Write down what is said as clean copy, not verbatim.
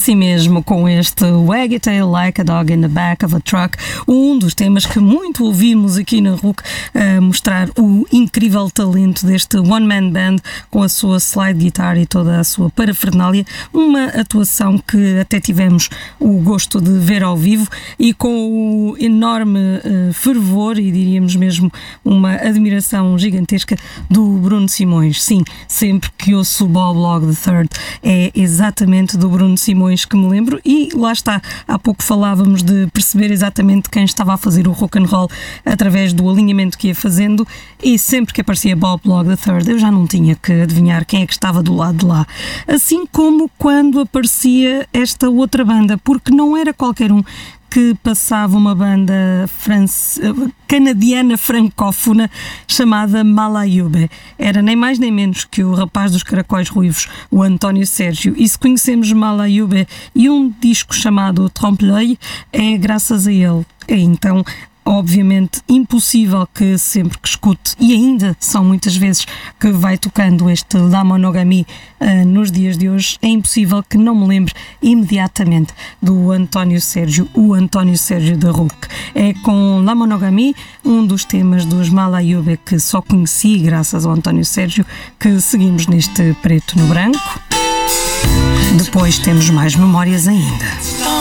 Assim mesmo, com este Wag It Tail Like a Dog in the Back of a Truck, um dos temas que muito ouvimos aqui na RUC, a mostrar o incrível talento deste One Man Band com a sua slide guitar e toda a sua parafernália, uma atuação que até tivemos o gosto de ver ao vivo e com o enorme fervor e diríamos mesmo uma admiração gigantesca do Bruno Simões. Sim, sempre que ouço o Bob Log III é exatamente do Bruno Simões que me lembro, e lá está, há pouco falávamos de perceber exatamente quem estava a fazer o rock and roll através do alinhamento que ia fazendo, e sempre que aparecia Bob Log III eu já não tinha que adivinhar quem é que estava do lado de lá, assim como quando aparecia esta outra banda, porque não era qualquer um que passava, uma banda canadiana francófona chamada Malayube. Era nem mais nem menos que o rapaz dos caracóis ruivos, o António Sérgio. E se conhecemos Malayube e um disco chamado Trompe-l'œil, é graças a ele. Então, obviamente impossível que sempre que escute, e ainda são muitas vezes que vai tocando este La Monogamie nos dias de hoje, é impossível que não me lembre imediatamente do António Sérgio, o António Sérgio da RUC. É com La Monogamie, um dos temas dos Malayube que só conheci graças ao António Sérgio, que seguimos neste Preto no Branco. Depois temos mais memórias ainda.